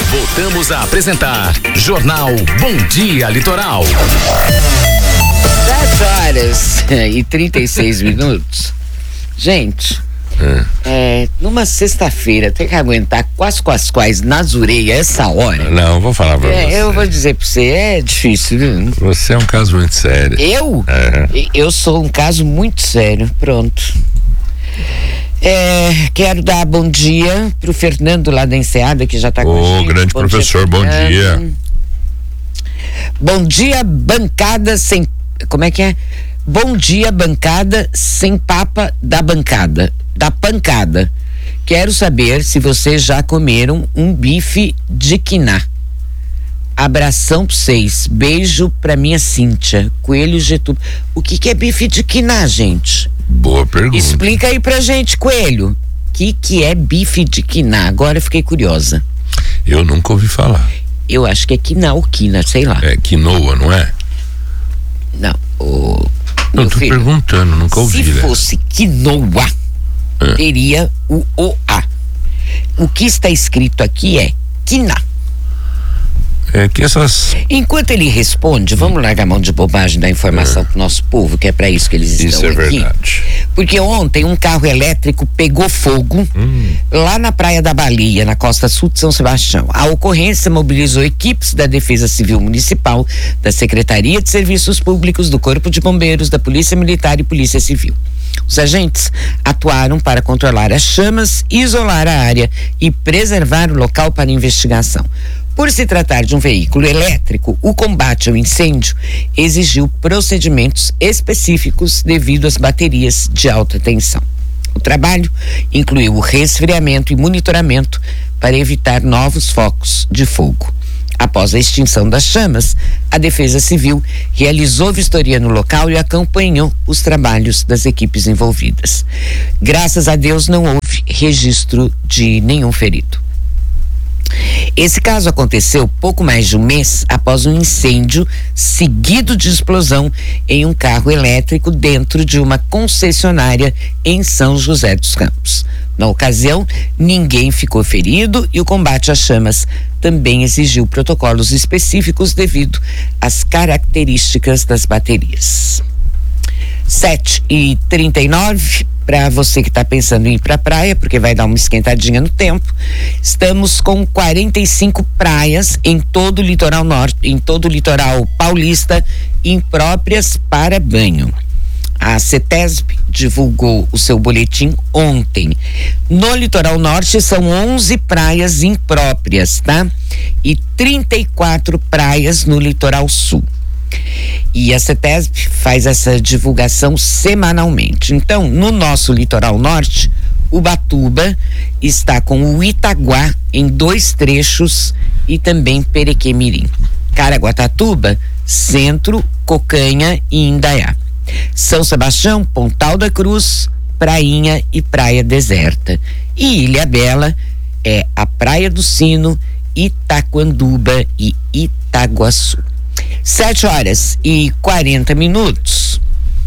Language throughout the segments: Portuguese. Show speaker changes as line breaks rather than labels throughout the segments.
Voltamos a apresentar Jornal Bom Dia Litoral.
7h36. Gente, numa sexta-feira, tem que aguentar quais nas orelhas essa hora.
Não, vou falar pra você.
Eu vou dizer pra você, é difícil, viu?
Você é um caso muito sério.
Eu? Eu sou um caso muito sério, pronto. Quero dar bom dia pro Fernando lá da Enseada, que já tá com a gente.
Grande bom professor, bom dia.
Bom dia, bancada sem... Como é que é? Bom dia, bancada sem papa da bancada, da pancada. Quero saber se vocês já comeram um bife de quiná. Abração pra vocês. Beijo pra minha Cíntia. Coelho Getúlio. O que é bife de quiná, gente?
Boa pergunta.
Explica aí pra gente, Coelho. O que é bife de quiná? Agora eu fiquei curiosa.
Eu nunca ouvi falar.
Eu acho que é quiná ou quina, sei lá.
É quinoa, não é?
Não,
eu tô perguntando, nunca ouvi.
Se fosse quinoa, teria o OA. O que está escrito aqui é quiná.
É que essas...
Enquanto ele responde, vamos largar a mão de bobagem da informação pro nosso povo, que é para isso que eles estão aqui. Isso é
verdade.
Porque ontem um carro elétrico pegou fogo lá na Praia da Balia, na costa sul de São Sebastião. A ocorrência mobilizou equipes da Defesa Civil Municipal, da Secretaria de Serviços Públicos, do Corpo de Bombeiros, da Polícia Militar e Polícia Civil. Os agentes atuaram para controlar as chamas, isolar a área e preservar o local para investigação. Por se tratar de um veículo elétrico, o combate ao incêndio exigiu procedimentos específicos devido às baterias de alta tensão. O trabalho incluiu o resfriamento e monitoramento para evitar novos focos de fogo. Após a extinção das chamas, a Defesa Civil realizou vistoria no local e acompanhou os trabalhos das equipes envolvidas. Graças a Deus não houve registro de nenhum ferido. Esse caso aconteceu pouco mais de um mês após um incêndio seguido de explosão em um carro elétrico dentro de uma concessionária em São José dos Campos. Na ocasião, ninguém ficou ferido e o combate às chamas também exigiu protocolos específicos devido às características das baterias. 7h39, para você que está pensando em ir para a praia, porque vai dar uma esquentadinha no tempo. Estamos com 45 praias em todo o litoral norte, em todo o litoral paulista, impróprias para banho. A CETESB divulgou o seu boletim ontem. No litoral norte são 11 praias impróprias, tá? E 34 praias no litoral sul. E a CETESB faz essa divulgação semanalmente. Então, no nosso litoral norte, Ubatuba está com o Itaguá em 2 trechos e também Perequemirim. Caraguatatuba, Centro, Cocanha e Indaiá. São Sebastião, Pontal da Cruz, Prainha e Praia Deserta. E Ilhabela é a Praia do Sino, Itaquanduba e Itaguaçu. 7h40.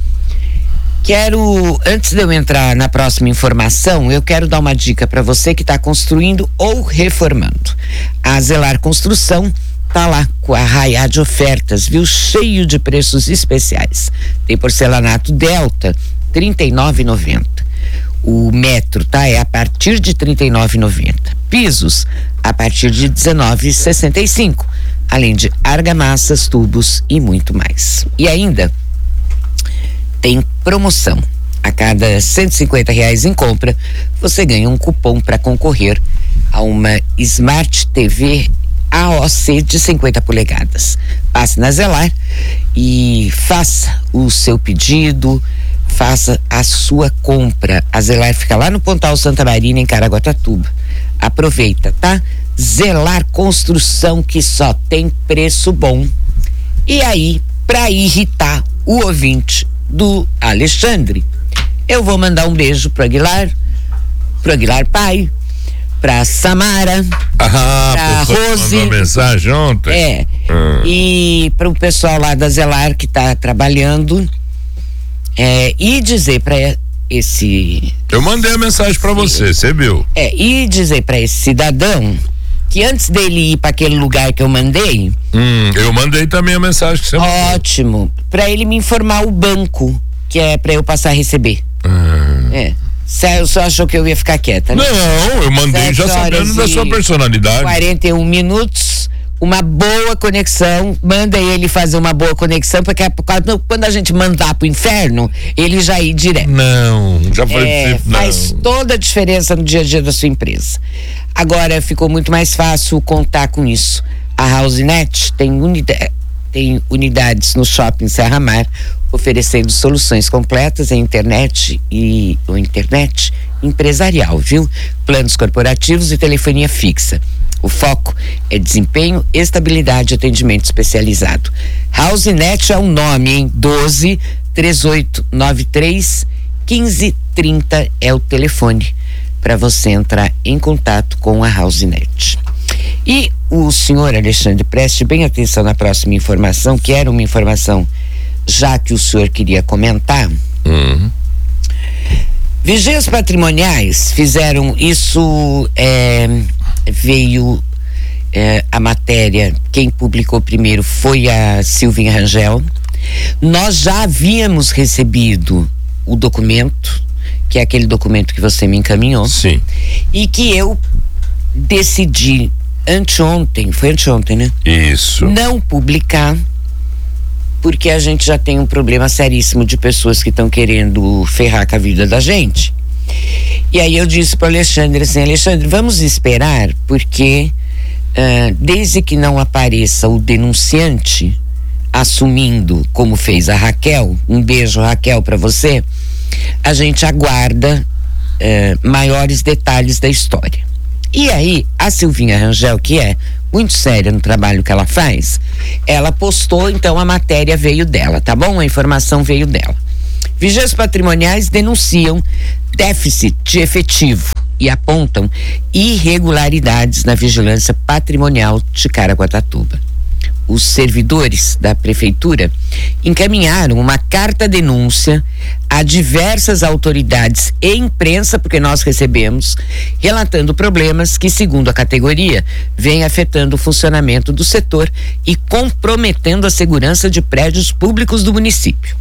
Antes de eu entrar na próxima informação, eu quero dar uma dica para você que está construindo ou reformando. A Zelar Construção tá lá com a arraiá de ofertas, viu? Cheio de preços especiais. Tem porcelanato Delta, R$ 39,90. O metro, tá? É a partir de R$ 39,90. Pisos, a partir de R$ 19,65. Além de argamassas, tubos e muito mais. E ainda tem promoção. A cada R$150 em compra, você ganha um cupom para concorrer a uma Smart TV AOC de 50 polegadas. Passe na Zelar e faça o seu pedido, faça a sua compra. A Zelar fica lá no Pontal Santa Marina, em Caraguatatuba. Aproveita, tá? Zelar Construção, que só tem preço bom. E aí, para irritar o ouvinte do Alexandre, eu vou mandar um beijo pro Aguilar pai, pra Samara, pra Rose.
Mandou mensagem ontem?
E pro pessoal lá da Zelar que tá trabalhando, e dizer pra esse...
Eu mandei a mensagem pra você viu?
E dizer pra esse cidadão que antes dele ir para aquele lugar que eu mandei.
Eu mandei também a mensagem que você mandou.
Ótimo. Para ele me informar o banco, que é para eu passar a receber. Você só achou que eu ia ficar quieta, né?
Não, eu mandei já sabendo da sua personalidade.
41 minutos, uma boa conexão, manda ele fazer uma boa conexão, porque quando a gente mandar pro inferno, ele já ir direto.
Não, já foi
faz toda a diferença no dia a dia da sua empresa. Agora ficou muito mais fácil contar com isso. A HouseNet tem unidades no Shopping Serra Mar, oferecendo soluções completas em internet empresarial, viu? Planos corporativos e telefonia fixa. O foco é desempenho, estabilidade e atendimento especializado. HouseNet é o nome, hein? 12-3893-1530 é o telefone para você entrar em contato com a HouseNet. E o senhor Alexandre, preste bem atenção na próxima informação, que era uma informação já que o senhor queria comentar. Vigias patrimoniais fizeram isso, veio a matéria, quem publicou primeiro foi a Silvinha Rangel. Nós já havíamos recebido o documento, que é aquele documento que você me encaminhou.
Sim.
E que eu decidi foi anteontem, né?
Isso.
Não publicar, porque a gente já tem um problema seríssimo de pessoas que estão querendo ferrar com a vida da gente. E aí eu disse para o Alexandre assim: Alexandre, vamos esperar, porque desde que não apareça o denunciante assumindo, como fez a Raquel, um beijo, Raquel, para você, a gente aguarda maiores detalhes da história. E aí, a Silvinha Rangel, que é muito séria no trabalho que ela faz, ela postou, então a matéria veio dela, tá bom? A informação veio dela. Vigias patrimoniais denunciam déficit de efetivo e apontam irregularidades na vigilância patrimonial de Caraguatatuba. Os servidores da prefeitura encaminharam uma carta-denúncia a diversas autoridades e imprensa, porque nós recebemos, relatando problemas que, segundo a categoria, vêm afetando o funcionamento do setor e comprometendo a segurança de prédios públicos do município.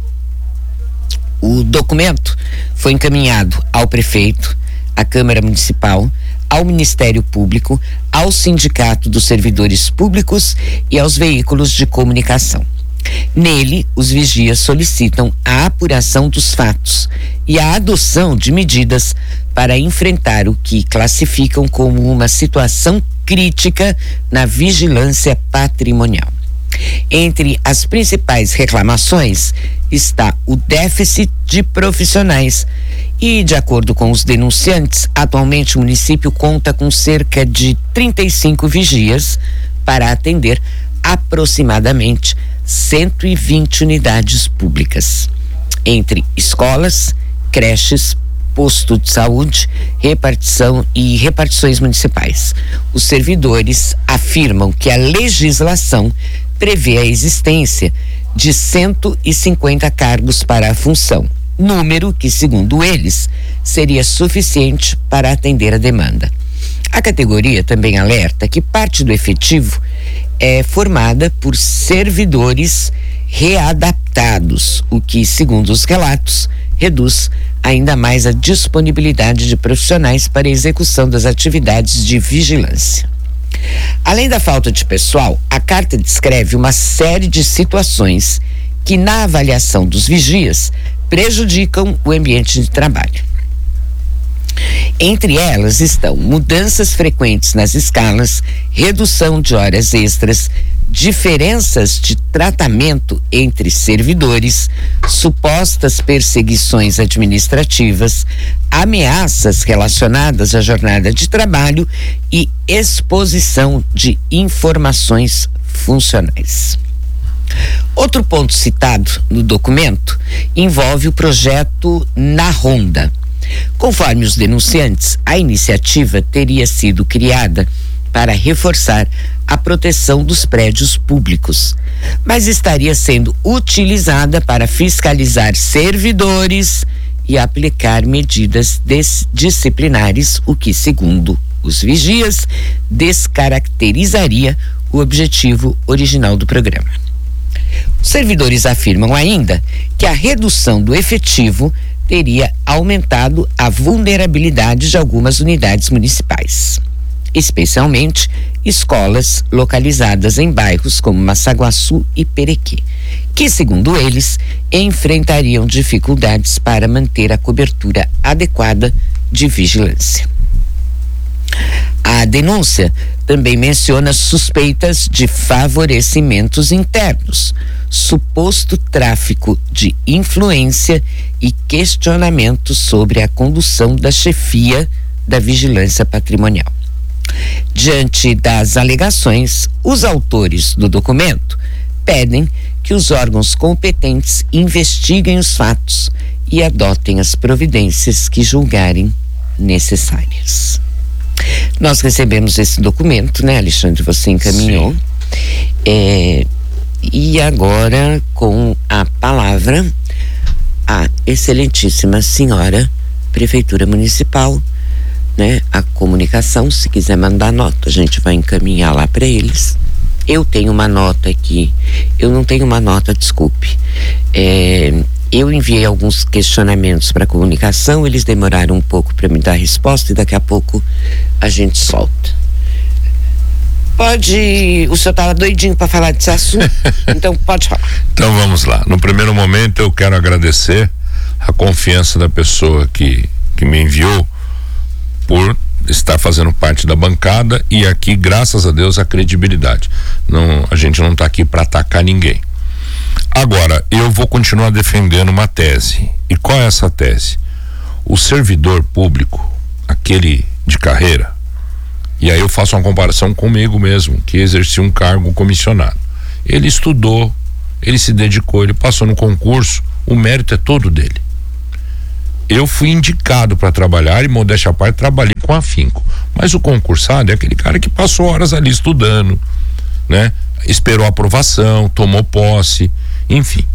O documento foi encaminhado ao prefeito, à Câmara Municipal, ao Ministério Público, ao Sindicato dos Servidores Públicos e aos veículos de comunicação. Nele, os vigias solicitam a apuração dos fatos e a adoção de medidas para enfrentar o que classificam como uma situação crítica na vigilância patrimonial. Entre as principais reclamações está o déficit de profissionais e, de acordo com os denunciantes, atualmente o município conta com cerca de 35 vigias para atender aproximadamente 120 unidades públicas, entre escolas, creches, posto de saúde, repartições municipais. Os servidores afirmam que a legislação prevê a existência de 150 cargos para a função, número que, segundo eles, seria suficiente para atender a demanda. A categoria também alerta que parte do efetivo é formada por servidores readaptados, o que, segundo os relatos, reduz ainda mais a disponibilidade de profissionais para a execução das atividades de vigilância. Além da falta de pessoal, a carta descreve uma série de situações que, na avaliação dos vigias, prejudicam o ambiente de trabalho. Entre elas estão mudanças frequentes nas escalas, redução de horas extras, diferenças de tratamento entre servidores, supostas perseguições administrativas, ameaças relacionadas à jornada de trabalho e exposição de informações funcionais. Outro ponto citado no documento envolve o projeto Na Ronda. Conforme os denunciantes, a iniciativa teria sido criada para reforçar a proteção dos prédios públicos, mas estaria sendo utilizada para fiscalizar servidores e aplicar medidas disciplinares, o que, segundo os vigias, descaracterizaria o objetivo original do programa. Os servidores afirmam ainda que a redução do efetivo teria aumentado a vulnerabilidade de algumas unidades municipais, especialmente escolas localizadas em bairros como Massaguaçu e Perequê, que, segundo eles, enfrentariam dificuldades para manter a cobertura adequada de vigilância. A denúncia também menciona suspeitas de favorecimentos internos, suposto tráfico de influência e questionamentos sobre a condução da chefia da vigilância patrimonial. Diante das alegações, os autores do documento pedem que os órgãos competentes investiguem os fatos e adotem as providências que julgarem necessárias. Nós recebemos esse documento, né, Alexandre? Você encaminhou. E agora, com a palavra, a excelentíssima senhora Prefeitura Municipal, né? A comunicação, se quiser mandar nota, a gente vai encaminhar lá para eles. Eu tenho uma nota aqui. Eu não tenho uma nota, desculpe. Eu enviei alguns questionamentos para a comunicação, eles demoraram um pouco para me dar a resposta e daqui a pouco a gente solta. O senhor estava doidinho para falar desse assunto, então pode falar.
Então vamos lá. No primeiro momento eu quero agradecer a confiança da pessoa que me enviou por estar fazendo parte da bancada e aqui, graças a Deus, a credibilidade. A gente não está aqui para atacar ninguém. Agora, eu vou continuar defendendo uma tese. E qual é essa tese? O servidor público, aquele de carreira, e aí eu faço uma comparação comigo mesmo, que exerci um cargo comissionado. Ele estudou, ele se dedicou, ele passou no concurso, o mérito é todo dele. Eu fui indicado para trabalhar e, modéstia à parte, trabalhei com afinco. Mas o concursado é aquele cara que passou horas ali estudando, né? Esperou a aprovação, tomou posse, enfim.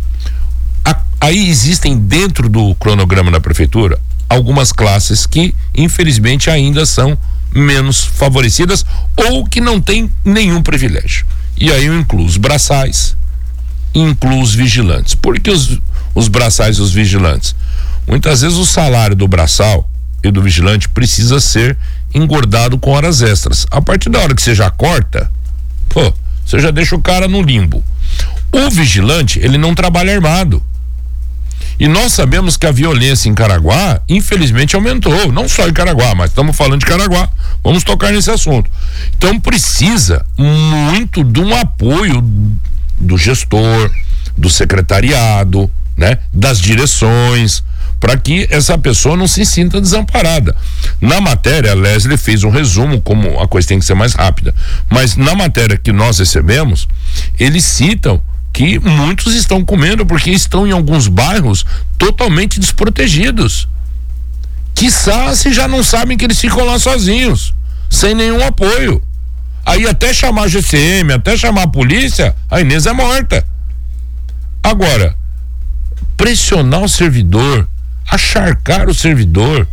Aí existem dentro do cronograma da prefeitura algumas classes que, infelizmente, ainda são menos favorecidas ou que não têm nenhum privilégio. E aí eu incluo os braçais, incluo os vigilantes. Por que os braçais e os vigilantes? Muitas vezes o salário do braçal e do vigilante precisa ser engordado com horas extras. A partir da hora que você já corta, você já deixa o cara no limbo. O vigilante, ele não trabalha armado. E nós sabemos que a violência em Caraguá, infelizmente, aumentou. Não só em Caraguá, mas estamos falando de Caraguá. Vamos tocar nesse assunto. Então precisa muito de um apoio do gestor, do secretariado, né? Das direções, para que essa pessoa não se sinta desamparada. Na matéria, a Leslie fez um resumo, como a coisa tem que ser mais rápida, mas na matéria que nós recebemos, eles citam que muitos estão com medo porque estão em alguns bairros totalmente desprotegidos. Quiçá se já não sabem que eles ficam lá sozinhos, sem nenhum apoio. Aí até chamar a GCM, até chamar a polícia, a Inês é morta. Agora, pressionar o servidor, acharcar o servidor.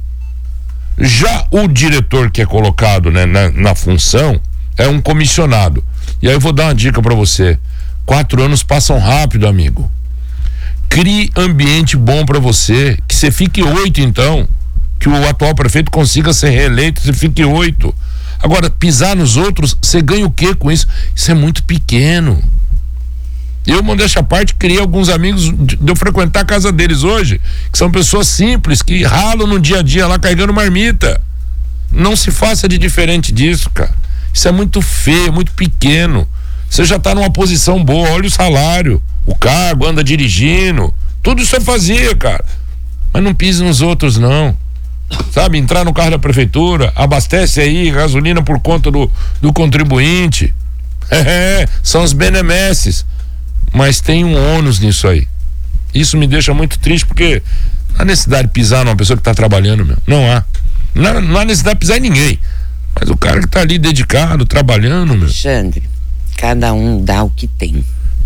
Já o diretor que é colocado, né, na função é um comissionado. E aí eu vou dar uma dica para você. 4 anos passam rápido, amigo. Crie ambiente bom para você, que você fique 8 então, que o atual prefeito consiga ser reeleito, você fique 8. Agora, pisar nos outros, você ganha o que com isso? Isso é muito pequeno. Eu, modéstia à parte, criei alguns amigos de eu frequentar a casa deles hoje, que são pessoas simples, que ralam no dia a dia lá carregando marmita. Não se faça de diferente disso, cara. Isso é muito feio, muito pequeno. Você já tá numa posição boa, olha o salário, o cargo, anda dirigindo, tudo isso você fazia, cara. Mas não pise nos outros, não. Sabe, entrar no carro da prefeitura, abastece aí gasolina por conta do contribuinte. São os benemesses. Mas tem um ônus nisso aí. Isso me deixa muito triste, porque não há necessidade de pisar numa pessoa que está trabalhando, meu. Não há. Não há necessidade de pisar em ninguém. Mas o cara que está ali dedicado, trabalhando, meu.
Alexandre, cada um dá o que tem.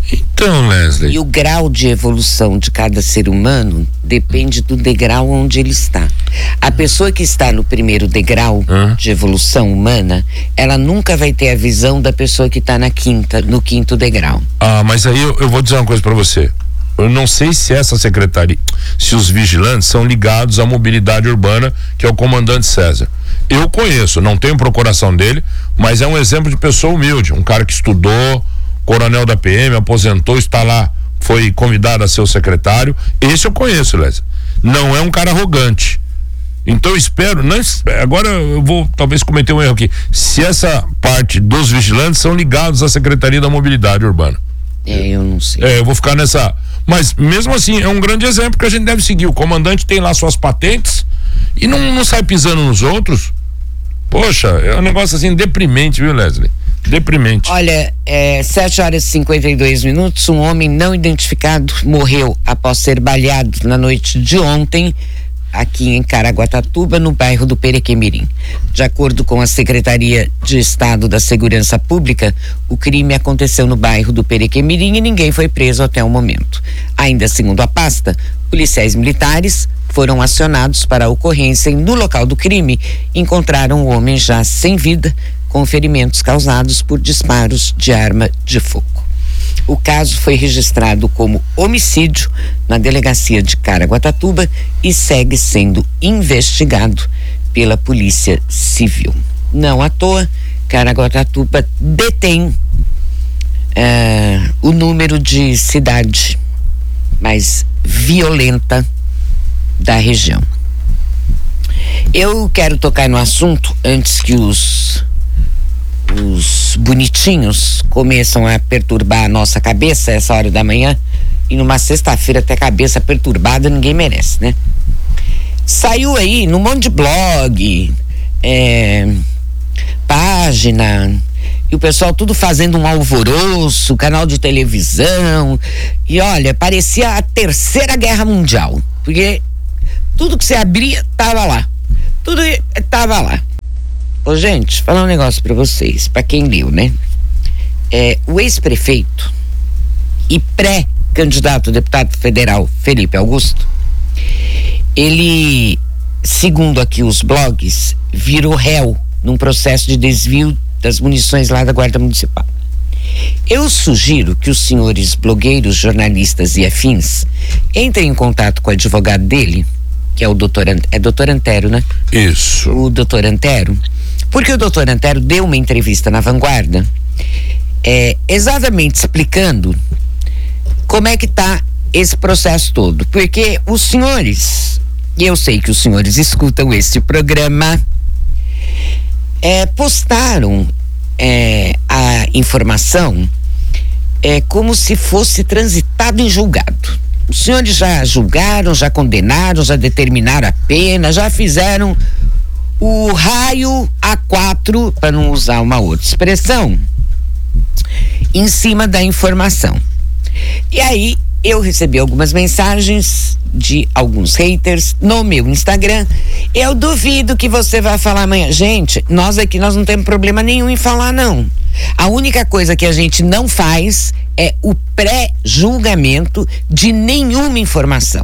Então, Leslie.
E o grau de evolução de cada ser humano depende do degrau onde ele está. A pessoa que está no primeiro degrau de evolução humana, ela nunca vai ter a visão da pessoa que está no quinto degrau.
Mas aí eu vou dizer uma coisa para você. Eu não sei se essa secretaria, se os vigilantes são ligados à mobilidade urbana, que é o comandante César. Eu conheço, não tenho procuração dele, mas é um exemplo de pessoa humilde, um cara que estudou, coronel da PM, aposentou, está lá, foi convidado a ser o secretário. Esse eu conheço, Lésia. Não é um cara arrogante. Então eu espero, agora eu vou talvez cometer um erro aqui, se essa parte dos vigilantes são ligados à Secretaria da Mobilidade Urbana.
Eu não sei.
Eu vou ficar nessa, mas mesmo assim é um grande exemplo que a gente deve seguir. O comandante tem lá suas patentes e não sai pisando nos outros. Poxa, é um negócio assim deprimente, viu, Leslie? Deprimente.
Olha, 7h52, um homem não identificado morreu após ser baleado na noite de ontem aqui em Caraguatatuba, no bairro do Perequemirim. De acordo com a Secretaria de Estado da Segurança Pública, o crime aconteceu no bairro do Perequemirim e ninguém foi preso até o momento. Ainda segundo a pasta, policiais militares foram acionados para a ocorrência e no local do crime encontraram o homem já sem vida, com ferimentos causados por disparos de arma de fogo. O caso foi registrado como homicídio na delegacia de Caraguatatuba e segue sendo investigado pela Polícia Civil. Não à toa, Caraguatatuba detém o número de cidade mais violenta da região. Eu quero tocar no assunto antes que os bonitinhos começam a perturbar a nossa cabeça essa hora da manhã, e numa sexta-feira ter cabeça perturbada ninguém merece, né? Saiu aí num monte de blog, página, e o pessoal tudo fazendo um alvoroço, canal de televisão, e olha, parecia a Terceira Guerra Mundial, porque tudo que você abria tava lá, tudo tava lá. Ô, gente, falar um negócio pra vocês, pra quem leu, né? O ex-prefeito e pré-candidato a deputado federal Felipe Augusto, ele, segundo aqui os blogs, virou réu num processo de desvio das munições lá da Guarda Municipal. Eu sugiro que os senhores blogueiros, jornalistas e afins entrem em contato com o advogado dele, que é o doutor Antero, né?
Isso.
O doutor Antero, porque o doutor Antero deu uma entrevista na Vanguarda, exatamente explicando como é que tá esse processo todo, porque os senhores, e eu sei que os senhores escutam este programa, postaram a informação como se fosse transitado em julgado. Os senhores já julgaram, já condenaram, já determinaram a pena, já fizeram o raio A4, para não usar uma outra expressão, em cima da informação. E aí eu recebi algumas mensagens de alguns haters no meu Instagram. Eu duvido que você vai falar amanhã. Gente, nós aqui não temos problema nenhum em falar, não. A única coisa que a gente não faz é o pré-julgamento de nenhuma informação.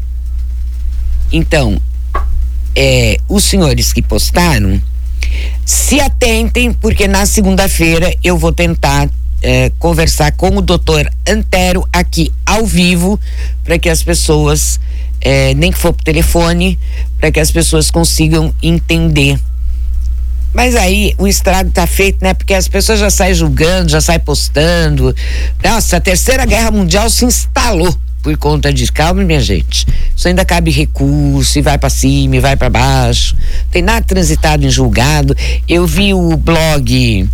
Então, os senhores que postaram, se atentem, porque na segunda-feira eu vou tentar conversar com o doutor Antero aqui ao vivo, para que as pessoas, nem que for por telefone, para que as pessoas consigam entender. Mas aí o estrago tá feito, né? Porque as pessoas já saem julgando, já saem postando. Nossa, a Terceira Guerra Mundial se instalou por conta disso. Calma, minha gente. Isso ainda cabe recurso, e vai para cima, e vai para baixo. Tem nada transitado em julgado. Eu vi o blog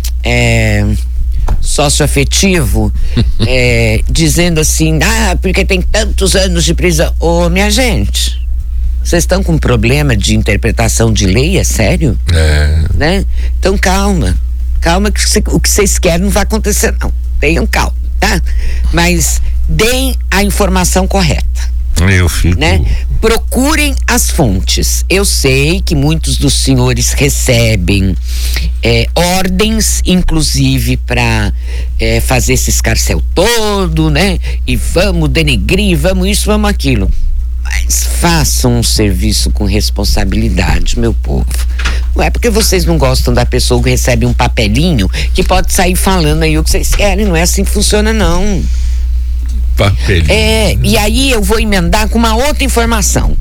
socioafetivo dizendo assim, porque tem tantos anos de prisão. Ô, minha gente, vocês estão com problema de interpretação de lei, é sério? Né? Então calma que o que vocês querem não vai acontecer, não. Tenham calma, tá? Mas deem a informação correta,
Eu fico...
né? Procurem as fontes. Eu sei que muitos dos senhores recebem ordens, inclusive, para fazer esse escarcéu todo, né? E vamos denegrir, vamos isso, vamos aquilo. Mas façam um serviço com responsabilidade, meu povo. Não é porque vocês não gostam da pessoa que recebe um papelinho que pode sair falando aí o que vocês querem. Não é assim que funciona, não.
Papelinho.
E aí eu vou emendar com uma outra informação.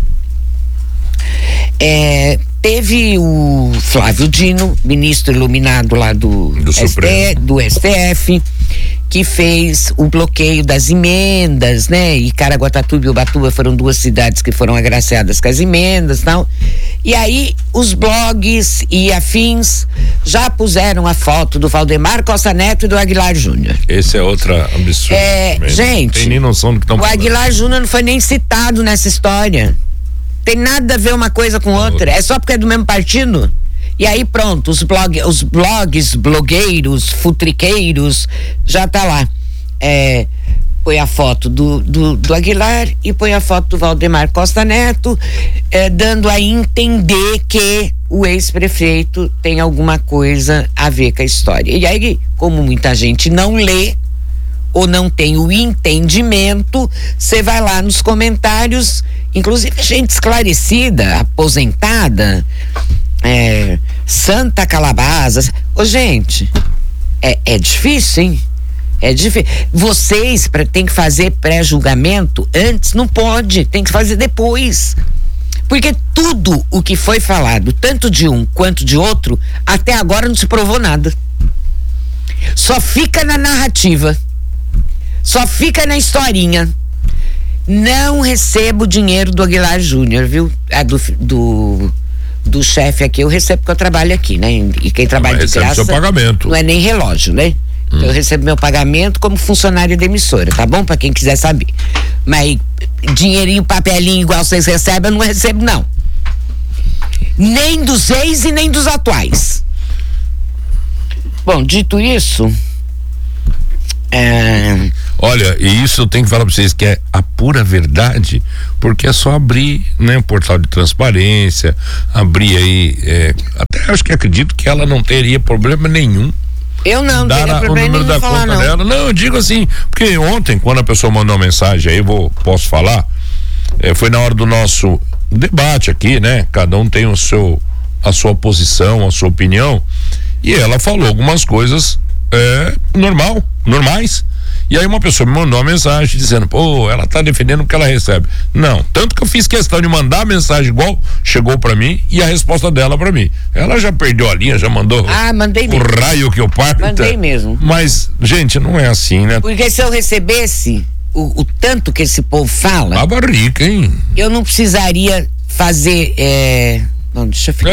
Teve o Flávio Dino, ministro iluminado lá do STF, que fez o bloqueio das emendas, né? E Caraguatatuba e Ubatuba foram 2 cidades que foram agraciadas com as emendas e tal. E aí os blogs e afins já puseram a foto do Valdemar Costa Neto e do Aguilar Júnior.
Esse é outra absurdo.
Gente,
não tem nem noção do que estão
falando. O Aguilar Júnior não foi nem citado nessa história. Tem nada a ver uma coisa com outra. É só porque é do mesmo partido? E aí pronto, os blogs, blogueiros, futriqueiros, já tá lá. Põe a foto do Aguilar e põe a foto do Valdemar Costa Neto, dando a entender que o ex-prefeito tem alguma coisa a ver com a história. E aí, como muita gente não lê ou não tem o entendimento, você vai lá nos comentários, inclusive gente esclarecida, aposentada, Santa Calabaza. Ô, gente, é difícil, hein? É difícil. Vocês tem que fazer pré-julgamento antes? Não pode, tem que fazer depois. Porque tudo o que foi falado, tanto de um quanto de outro, até agora não se provou nada. Só fica na narrativa. Só fica na historinha. Não recebo dinheiro do Aguilar Júnior, viu? Do chefe aqui, eu recebo porque eu trabalho aqui, né? E quem trabalha de graça
seu pagamento.
Não é nem relógio, né? Então eu recebo meu pagamento como funcionária da emissora, tá bom? Pra quem quiser saber. Mas dinheirinho, papelinho igual vocês recebem, eu não recebo, não. Nem dos ex e nem dos atuais. Bom, dito isso,
olha, e isso eu tenho que falar pra vocês que é a pura verdade, porque é só abrir, né, um portal de transparência, abrir aí, até acho que acredito que ela não teria problema nenhum.
Eu não teria problema nenhum falar, não.
Dela. Não, eu digo assim, porque ontem, quando a pessoa mandou uma mensagem aí, posso falar, foi na hora do nosso debate aqui, né? Cada um tem a sua posição, a sua opinião, e ela falou algumas coisas normais. E aí uma pessoa me mandou uma mensagem dizendo, pô, ela tá defendendo o que ela recebe. Não, tanto que eu fiz questão de mandar a mensagem igual chegou pra mim e a resposta dela pra mim. Ela já perdeu a linha, já mandou
mandei
o
mesmo.
Raio que eu parto.
Mandei mesmo.
Mas, gente, não é assim, né?
Porque se eu recebesse o tanto que esse povo fala...
Tava rica, hein?
Eu não precisaria fazer... Não, deixa eu ficar.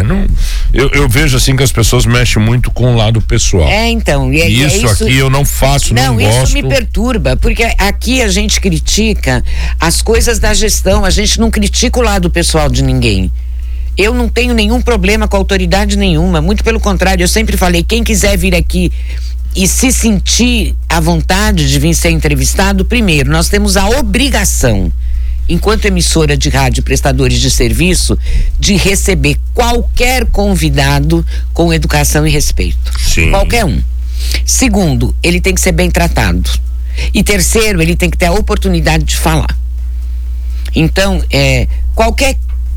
Eu vejo assim que as pessoas mexem muito com o lado pessoal.
Então.
Isso aqui eu não faço, não gosto.
Isso me perturba, porque aqui a gente critica as coisas da gestão, a gente não critica o lado pessoal de ninguém. Eu não tenho nenhum problema com autoridade nenhuma, muito pelo contrário, eu sempre falei, quem quiser vir aqui e se sentir à vontade de vir ser entrevistado, primeiro, nós temos a obrigação, enquanto emissora de rádio e prestadores de serviço, de receber qualquer convidado com educação e respeito.
Sim.
Qualquer um. Segundo, ele tem que ser bem tratado. E terceiro, ele tem que ter a oportunidade de falar. Então, qualquer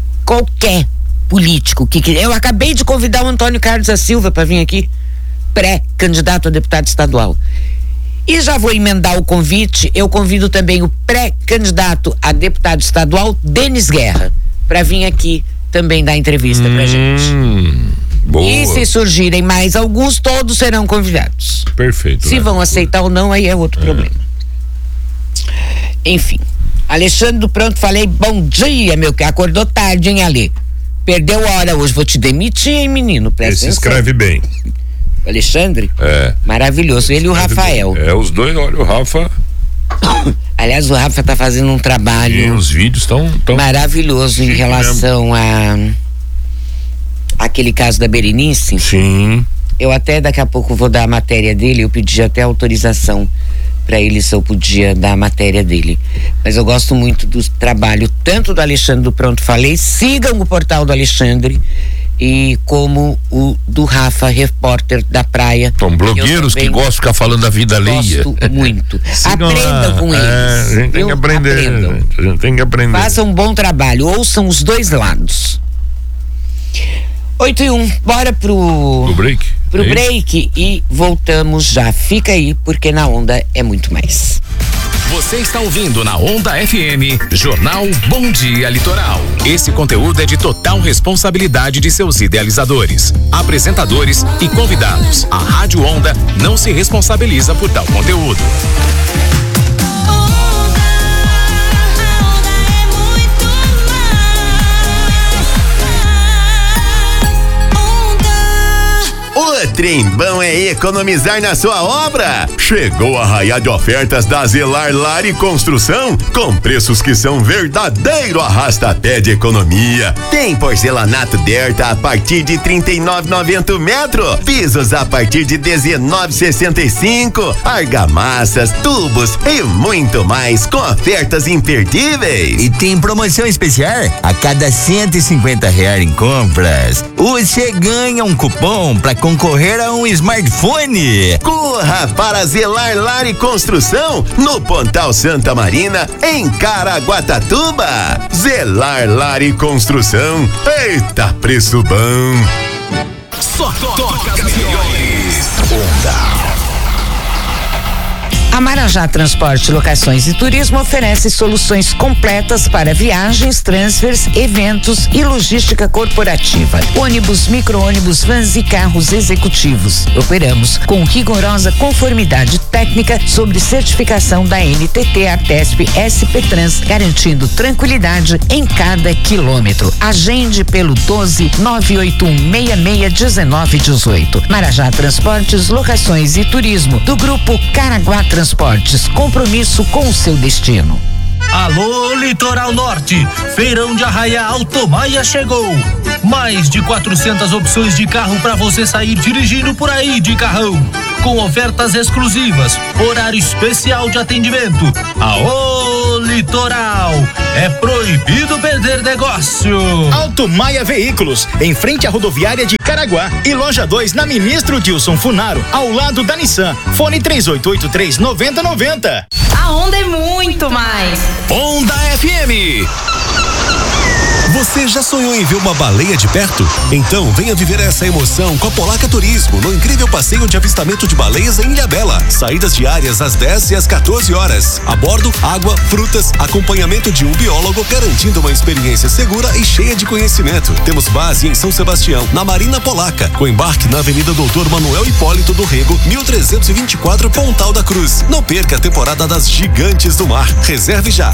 político que... Eu acabei de convidar o Antônio Carlos da Silva para vir aqui, pré-candidato a deputado estadual. E já vou emendar o convite, eu convido também o pré-candidato a deputado estadual, Denis Guerra, para vir aqui também dar entrevista pra gente.
Boa.
E se surgirem mais alguns, todos serão convidados.
Perfeito.
Se vão aceitar ou não, aí é outro problema. Enfim, Alexandre do Pronto, falei, bom dia, meu, que acordou tarde, hein, Ale? Perdeu hora hoje, vou te demitir, hein, menino?
Esse escreve bem.
Alexandre? Maravilhoso. Ele e o Rafael.
Os dois, olha, o Rafa.
Aliás, o Rafa tá fazendo um trabalho.
E os vídeos estão
maravilhoso em relação a aquele caso da Berenice.
Sim.
Eu até daqui a pouco vou dar a matéria dele, eu pedi até autorização para ele se eu podia dar a matéria dele. Mas eu gosto muito do trabalho tanto do Alexandre do Pronto Falei, sigam o portal do Alexandre, e como o do Rafa, repórter da praia.
São blogueiros que gostam de ficar falando da vida alheia.
Gosto muito. Aprendam com eles.
A gente tem que aprender. A gente tem que aprender.
Façam um bom trabalho, ouçam os dois lados. 8:01, bora pro
break.
Break e voltamos já. Fica aí, porque na Onda é muito mais.
Você está ouvindo na Onda FM, Jornal Bom Dia Litoral. Esse conteúdo é de total responsabilidade de seus idealizadores, apresentadores e convidados. A Rádio Onda não se responsabiliza por tal conteúdo.
O trem bom é economizar na sua obra. Chegou a arraiá de ofertas da Zelar Lar e Construção, com preços que são verdadeiro arrasta-pé de economia. Tem porcelanato Derta a partir de R$ 39,90 metro, pisos a partir de R$ 19,65, argamassas, tubos e muito mais, com ofertas imperdíveis.
E tem promoção especial: a cada R$150 em compras, você ganha um cupom para concorrer a um smartphone.
Corra para Zelar Lar e Construção, no Pontal Santa Marina, em Caraguatatuba. Zelar Lar e Construção, eita, preço bom.
Só toca as melhores. Onda.
A Marajá Transporte, Locações e Turismo oferece soluções completas para viagens, transfers, eventos e logística corporativa. Ônibus, micro-ônibus, vans e carros executivos. Operamos com rigorosa conformidade técnica sobre certificação da NTT, Artesp, SP Trans, garantindo tranquilidade em cada quilômetro. Agende pelo 12-981661918. Marajá Transportes, Locações e Turismo, do Grupo Caraguá Transportes, compromisso com o seu destino.
Alô, Litoral Norte, Feirão de Arraiá Automaia chegou. Mais de 400 opções de carro para você sair dirigindo por aí de carrão. Com ofertas exclusivas, horário especial de atendimento. Aô, Litoral, é proibido perder negócio.
Automaia Veículos, em frente à rodoviária de Caraguá, e loja 2 na Ministro Dilson Funaro, ao lado da Nissan. Fone 3883-9090.
A Onda é muito mais.
Onda FM.
Você já sonhou em ver uma baleia de perto? Então venha viver essa emoção com a Polaca Turismo no incrível passeio de avistamento de baleias em Ilhabela. Saídas diárias às 10 e às 14 horas. A bordo, água, frutas, acompanhamento de um biólogo, garantindo uma experiência segura e cheia de conhecimento. Temos base em São Sebastião, na Marina Polaca, com embarque na Avenida Doutor Manuel Hipólito do Rego, 1324, Pontal da Cruz. Não perca a temporada das Gigantes do Mar. Reserve já.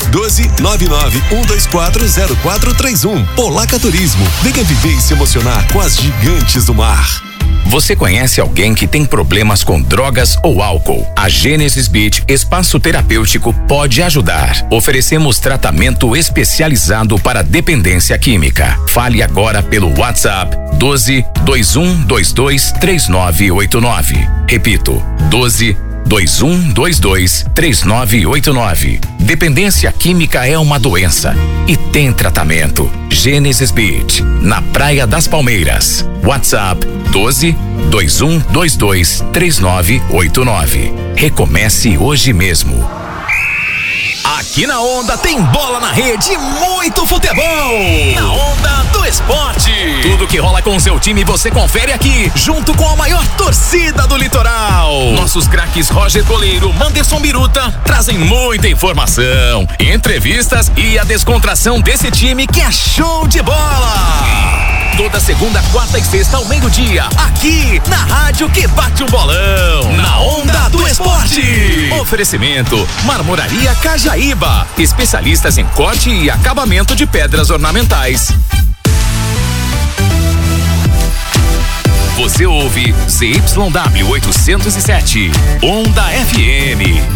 12-99-124-0431. Polaca Turismo. Venha viver e se emocionar com as Gigantes do Mar.
Você conhece alguém que tem problemas com drogas ou álcool? A Genesis Beach Espaço Terapêutico pode ajudar. Oferecemos tratamento especializado para dependência química. Fale agora pelo WhatsApp 12-2122-3989. Repito, 12-2122-3989. Dependência química é uma doença e tem tratamento. Genesis Beach, na Praia das Palmeiras. WhatsApp 12-2122-3989. Recomece hoje mesmo. Aqui na Onda tem bola na rede e muito futebol. Na Onda do Esporte. Tudo que rola com o seu time você confere aqui, junto com a maior torcida do litoral. Nossos craques Roger Goleiro, Manderson Biruta trazem muita informação, entrevistas e a descontração desse time que é show de bola. Toda segunda, quarta e sexta ao meio-dia, aqui na rádio que bate um bolão. Na Onda do Esporte. Oferecimento: Marmoraria Cajaíba, especialistas em corte e acabamento de pedras ornamentais. Você ouve ZYW 807, Onda FM.